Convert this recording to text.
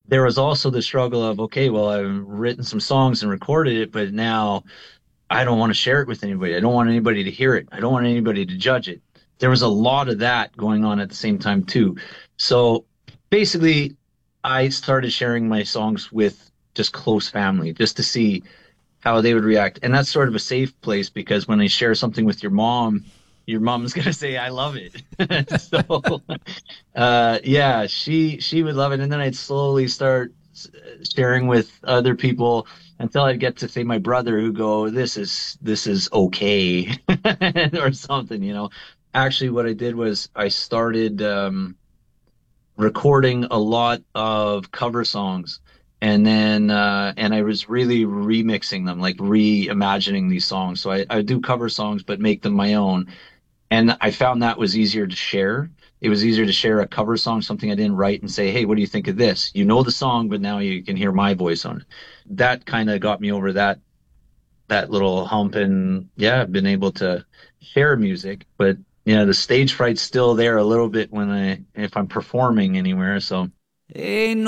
there was also the struggle of, okay, well, I've written some songs and recorded it, but now I don't want to share it with anybody. I don't want anybody to hear it. I don't want anybody to judge it. There was a lot of that going on at the same time too. So basically, I started sharing my songs with just close family just to see how they would react. And that's sort of a safe place because when I share something with your mom's gonna say, I love it. So yeah, she would love it. And then I'd slowly start sharing with other people until I'd get to say my brother who go, this is okay or something, you know. Actually, what I did was I started recording a lot of cover songs and I was really remixing them, like reimagining these songs. So I do cover songs but make them my own. And I found that was easier to share. It was easier to share a cover song, something I didn't write, and say, hey, what do you think of this? You know the song, but now you can hear my voice on it. That kind of got me over that little hump, and yeah, I've been able to share music, but yeah, the stage fright's still there a little bit when I if I'm performing anywhere. So E